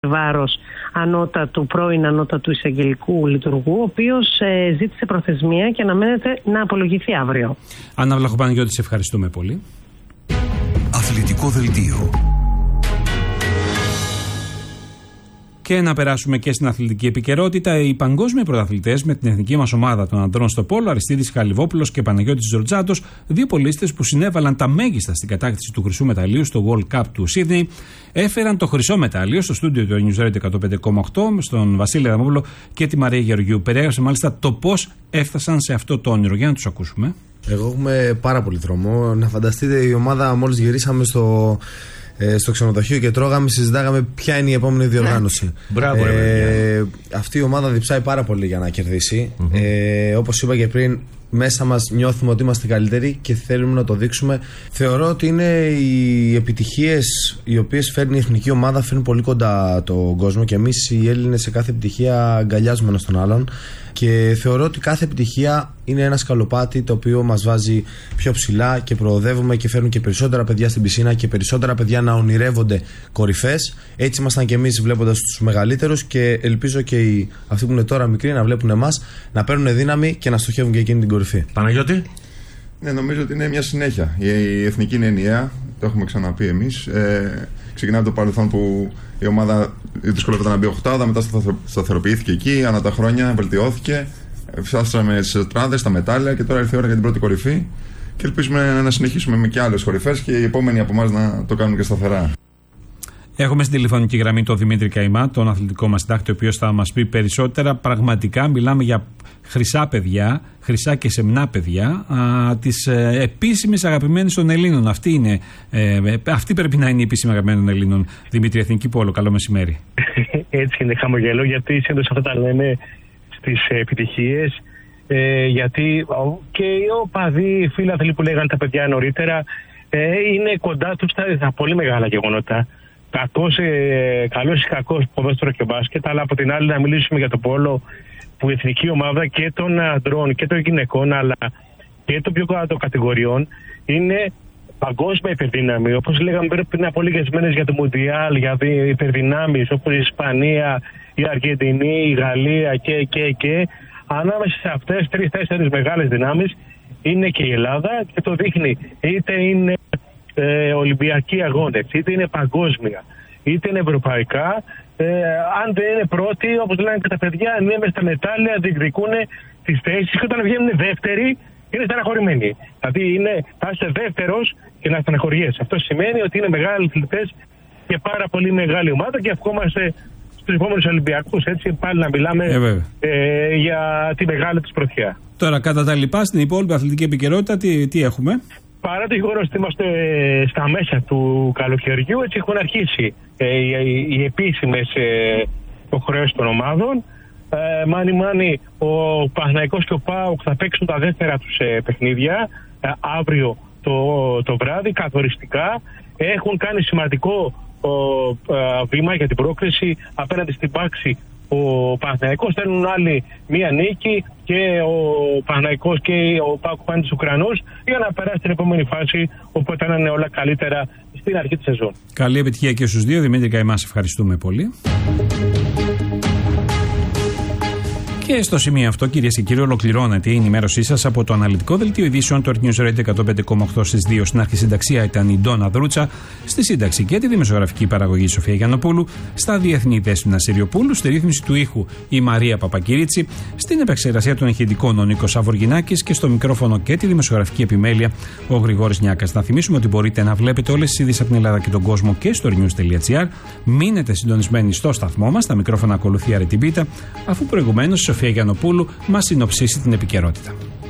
βάρος πρώην ανώτατου εισαγγελικού λειτουργού, ο οποίος ζήτησε προθεσμία και αναμένεται να απολογηθεί αύριο. Άννα Βλαχοπαναγιώτη, σε ευχαριστούμε πολύ. Αθλητικό δελτίο. Και να περάσουμε και στην αθλητική επικαιρότητα. Οι παγκόσμιοι πρωταθλητές με την εθνική μας ομάδα των ανδρών στο πόλο, Αριστίδης Χαλιβόπουλος και Παναγιώτης Τζορτζάτος, δύο πολίστες που συνέβαλαν τα μέγιστα στην κατάκτηση του χρυσού μεταλλίου στο World Cup του Σίδνεϊ, έφεραν το χρυσό μετάλλιο στο στούντιο του News Radio 105,8 στον Βασίλη Αδαμόπουλο και τη Μαρία Γεωργιού. Περιέγραψε μάλιστα το πώς έφτασαν σε αυτό το όνειρο. Για να τους ακούσουμε. Εγώ έχουμε πάρα πολύ δρόμο. Να φανταστείτε, η ομάδα μόλις γυρίσαμε στο ξενοδοχείο και τρώγαμε, συζητάγαμε ποια είναι η επόμενη διοργάνωση. Μπράβο, αυτή η ομάδα διψάει πάρα πολύ για να κερδίσει. Όπως είπα και πριν, μέσα μας νιώθουμε ότι είμαστε καλύτεροι και θέλουμε να το δείξουμε. Θεωρώ ότι είναι οι επιτυχίες οι οποίες φέρνει η εθνική ομάδα, φέρνουν πολύ κοντά τον κόσμο και εμείς οι Έλληνες σε κάθε επιτυχία αγκαλιάζουμε ένας τον άλλον. Και θεωρώ ότι κάθε επιτυχία είναι ένα σκαλοπάτι το οποίο μας βάζει πιο ψηλά και προοδεύουμε και φέρνουν και περισσότερα παιδιά στην πισίνα και περισσότερα παιδιά να ονειρεύονται κορυφές. Έτσι ήμασταν και εμείς βλέποντας τους μεγαλύτερους και ελπίζω και αυτοί που είναι τώρα μικροί να βλέπουν εμάς, να παίρνουν δύναμη και να στοχεύουν και εκείνη την κορυφή. Παναγιώτη. Ναι, νομίζω ότι είναι μια συνέχεια. Η εθνική είναι ενιαία, το έχουμε ξαναπεί εμείς. Ξεκινάει από το παρελθόν που η ομάδα δυσκολεύονταν να μπει οκτάδα, μετά σταθεροποιήθηκε εκεί, ανά τα χρόνια βελτιώθηκε. Φτάσαμε στις τετράδες, στα μετάλλια και τώρα ήρθε η ώρα για την πρώτη κορυφή. Και ελπίζουμε να συνεχίσουμε με και άλλες κορυφές και οι επόμενοι από εμάς να το κάνουν και σταθερά. Έχουμε στην τηλεφωνική γραμμή τον Δημήτρη Καημά, τον αθλητικό μας συντάκτη, ο οποίος θα μας πει περισσότερα. Πραγματικά μιλάμε για χρυσά παιδιά, χρυσά και σεμνά παιδιά, της επίσημης αγαπημένης των Ελλήνων. Αυτή πρέπει να είναι η επίσημη αγαπημένη των Ελλήνων. Δημήτρη, εθνική πόλο, καλό μεσημέρι. Έτσι είναι, χαμογελώ, γιατί συνήθως αυτά τα λέμε στις επιτυχίες. Γιατί και οι οπαδοί, φίλαθλοι που λέγανε τα παιδιά νωρίτερα, είναι κοντά τους στα πολύ μεγάλα γεγονότα. Καλός ή κακός ποδόσφαιρο και μπάσκετ, αλλά από την άλλη να μιλήσουμε για το πόλο, που η εθνική ομάδα και των ανδρών και των γυναικών, αλλά και των πιο κάτω κατηγοριών, είναι παγκόσμια υπερδύναμη. Όπως λέγαμε πριν από λίγες μέρες για το Μουντιάλ, για υπερδυνάμεις όπως η Ισπανία, η Αργεντινή, η Γαλλία και ανάμεσα σε αυτές 3-4 μεγάλες δυνάμεις είναι και η Ελλάδα και το δείχνει. Είτε είναι Ολυμπιακοί αγώνες, είτε είναι παγκόσμια, είτε είναι ευρωπαϊκά. Αν δεν είναι πρώτοι, όπως λένε και τα παιδιά, είναι μες στα μετάλλια, διεκδικούν τις θέσεις και όταν βγαίνουν δεύτεροι είναι στεναχωρημένοι. Δηλαδή θα είσαι δεύτερος και να στεναχωριέσαι. Αυτό σημαίνει ότι είναι μεγάλοι αθλητές και πάρα πολύ μεγάλη ομάδα και ευχόμαστε στους επόμενους Ολυμπιακούς, έτσι πάλι να μιλάμε για τη μεγάλη τους πρωτιά. Τώρα, κατά τα λοιπά, στην υπόλοιπη αθλητική επικαιρότητα, τι έχουμε? Παρά το γεγονός ότι είμαστε στα μέσα του καλοκαιριού, έτσι έχουν αρχίσει οι επίσημες υποχρεώσεις των ομάδων. Μάνι, ο Παναθηναϊκός και ο ΠΑΟΚ θα παίξουν τα δεύτερα τους παιχνίδια αύριο το βράδυ, καθοριστικά. Έχουν κάνει σημαντικό βήμα για την πρόκριση απέναντι στην Πάξη. Ο Παναθηναϊκός θέλουν άλλη μία νίκη και ο Παναθηναϊκός και ο ΠΑΟΚ πάνε στους Ουκρανούς για να περάσει την επόμενη φάση, οπότε να είναι όλα καλύτερα στην αρχή της σεζόν. Καλή επιτυχία και στους δύο. Δημήτρη Καημά, ευχαριστούμε πολύ. Και στο σημείο αυτό, κυρίες και κύριοι, ολοκληρώνεται η ενημέρωσή σας από το αναλυτικό δελτίο ειδήσεων του News Radio 105,8 στις 2. Στην αρχισυνταξία ήταν η Ντόνα Δρούτσα, στη σύνταξη και τη δημοσιογραφική παραγωγή Σοφία Γιαννοπούλου, στα διεθνή Δέσποινα Συριοπούλου, στη ρύθμιση του ήχου η Μαρία Παπακυρίτσι, στην επεξεργασία των ηχητικών ο Νίκος Αβοργινάκης και στο μικρόφωνο και τη δημοσιογραφική επιμέλεια ο Γρηγόρης Νιάκας. Να θυμίσουμε ότι μπορείτε να βλέπετε όλες τις ειδήσεις από την Ελλάδα και τον κόσμο και στο news.gr. Μείνετε συντονισμένοι στο σταθμό μας, τα μικρόφωνα ακολουθεί Αρετιμπίτα, αφού προηγουμένως Σοφία Γιαννοπούλου μας συνοψίσει την επικαιρότητα.